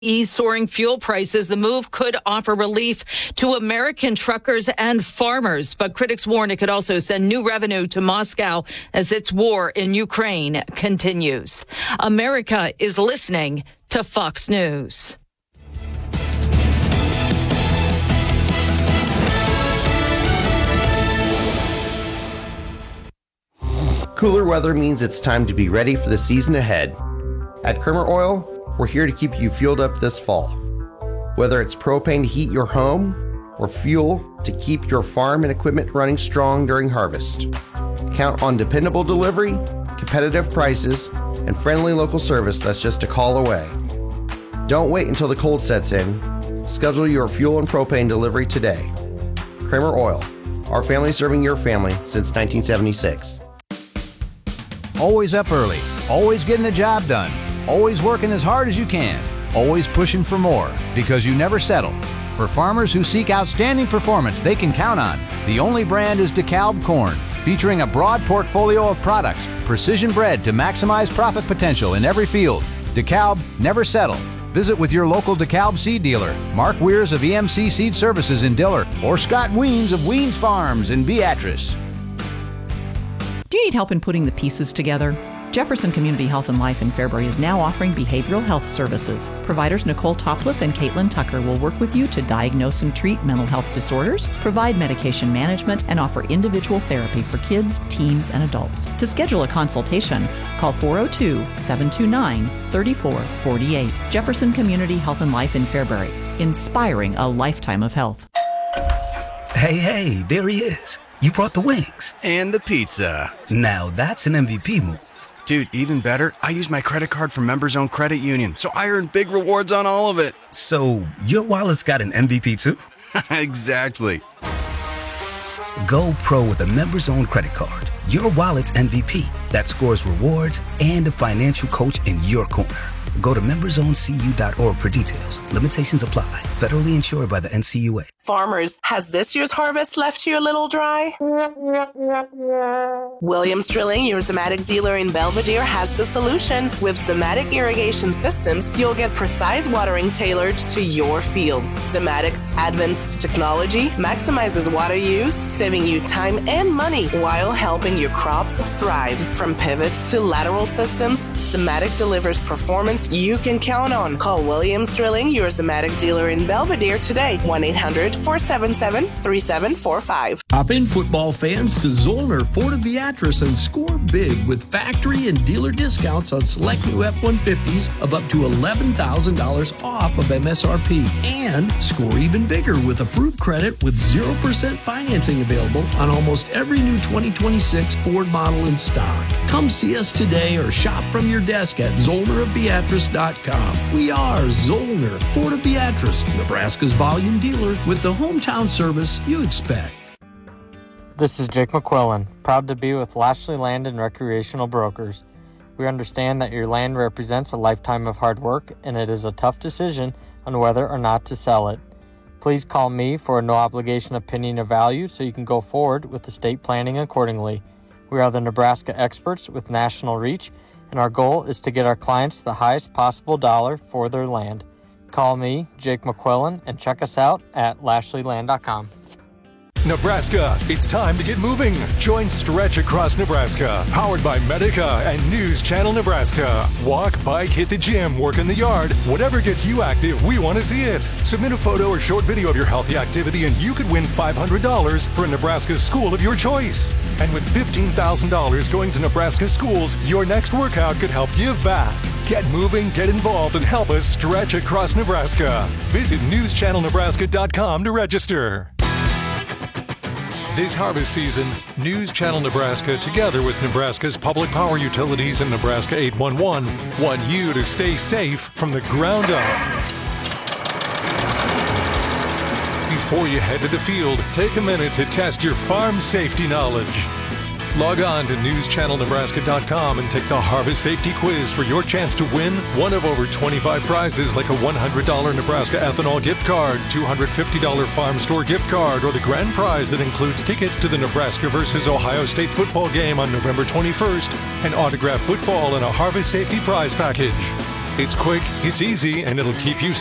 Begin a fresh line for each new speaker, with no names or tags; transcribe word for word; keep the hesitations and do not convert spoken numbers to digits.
Ease soaring fuel prices, the move could offer relief to American truckers and farmers. But critics warn it could also send new revenue to Moscow as its war in Ukraine continues. America is listening to Fox News.
Cooler weather means it's time to be ready for the season ahead. At Kramer Oil, we're here to keep you fueled up this fall. Whether it's propane to heat your home or fuel to keep your farm and equipment running strong during harvest. Count on dependable delivery, competitive prices, and friendly local service that's just a call away. Don't wait until the cold sets in. Schedule your fuel and propane delivery today. Kramer Oil, our family serving your family since nineteen seventy-six.
Always up early, always getting the job done. Always working as hard as you can, always pushing for more, because you never settle. For farmers who seek outstanding performance they can count on, the only brand is DeKalb Corn, featuring a broad portfolio of products, precision bred to maximize profit potential in every field. DeKalb, never settle. Visit with your local DeKalb seed dealer, Mark Weirs of E M C Seed Services in Diller, or Scott Weens of Weens Farms in Beatrice.
Do you need help in putting the pieces together? Jefferson Community Health and Life in Fairbury is now offering behavioral health services. Providers Nicole Topliff and Caitlin Tucker will work with you to diagnose and treat mental health disorders, provide medication management, and offer individual therapy for kids, teens, and adults. To schedule a consultation, call four oh two, seven two nine, three four four eight. Jefferson Community Health and Life in Fairbury, inspiring a lifetime of health.
Hey, hey, there he is. You brought the wings.
And the pizza.
Now that's an M V P move.
Dude, even better, I used my credit card from Members Own Credit Union, so I earned big rewards on all of it.
So your wallet's got an M V P too?
Exactly.
Go pro with a Members Own credit card. Your wallet's M V P that scores rewards and a financial coach in your corner. Go to members own c u dot org for details. Limitations apply. Federally insured by the N C U A.
Farmers, has this year's harvest left you a little dry? Williams Drilling, your Zimmatic dealer in Belvedere, has the solution. With Zimmatic irrigation systems, you'll get precise watering tailored to your fields. Zimmatic's advanced technology maximizes water use, saving you time and money while helping your crops thrive. From pivot to lateral systems, Zimmatic delivers performance you can count on. Call Williams Drilling, your Zimmatic dealer in Belvedere today. one eight hundred, four seven seven, three seven four five.
Hop in, football fans, to Zollner Ford of Beatrice and score big with factory and dealer discounts on select new F one fifties of up to eleven thousand dollars off of M S R P. And score even bigger with approved credit with zero percent financing available on almost every new twenty twenty-six Ford model in stock. Come see us today or shop from your desk at zollner of beatrice dot com. We are Zollner Ford of Beatrice, Nebraska's volume dealer with the hometown service you expect.
This is Jake McQuillan, proud to be with Lashley Land and Recreational Brokers. We understand that your land represents a lifetime of hard work, and it is a tough decision on whether or not to sell it. Please call me for a no-obligation opinion of value so you can go forward with estate planning accordingly. We are the Nebraska experts with national reach, and our goal is to get our clients the highest possible dollar for their land. Call me, Jake McQuillan, and check us out at lashley land dot com.
Nebraska, it's time to get moving. Join Stretch Across Nebraska, powered by Medica and News Channel Nebraska. Walk, bike, hit the gym, work in the yard. Whatever gets you active, we want to see it. Submit a photo or short video of your healthy activity and you could win five hundred dollars for a Nebraska school of your choice. And with fifteen thousand dollars going to Nebraska schools, your next workout could help give back. Get moving, get involved, and help us stretch across Nebraska. Visit news channel nebraska dot com to register. This harvest season, News Channel Nebraska, together with Nebraska's public power utilities and Nebraska eight one one, want you to stay safe from the ground up. Before you head to the field, take a minute to test your farm safety knowledge. Log on to news channel nebraska dot com and take the Harvest Safety Quiz for your chance to win one of over twenty-five prizes like a one hundred dollars Nebraska ethanol gift card, two hundred fifty dollars farm store gift card, or the grand prize that includes tickets to the Nebraska versus Ohio State football game on November twenty-first, and autographed football and a Harvest Safety prize package. It's quick, it's easy, and it'll keep you